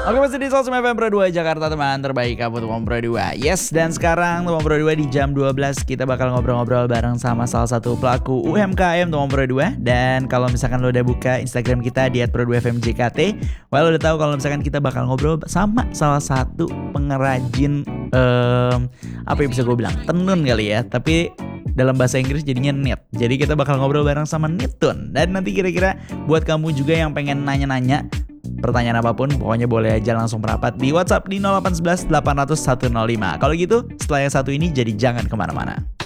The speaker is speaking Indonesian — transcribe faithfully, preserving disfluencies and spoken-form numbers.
Oke, masih di Sosmed F M Pro dua Jakarta, teman terbaik kamu teman Pro dua. Yes, dan sekarang teman Pro dua di jam dua belas kita bakal ngobrol-ngobrol bareng sama salah satu pelaku U M K M teman Pro dua. Dan kalau misalkan lo udah buka Instagram kita di et pro dua f m j k t, well lo udah tahu kalau misalkan kita bakal ngobrol sama salah satu pengrajin um, apa yang bisa gue bilang, tenun kali ya, tapi dalam bahasa Inggris jadinya knit. Jadi kita bakal ngobrol bareng sama Nitun. Dan nanti kira-kira buat kamu juga yang pengen nanya-nanya pertanyaan apapun, pokoknya boleh aja langsung merapat di WhatsApp di nol delapan satu satu delapan nol nol satu nol lima. Kalau gitu, setelah yang satu ini jadi jangan kemana-mana.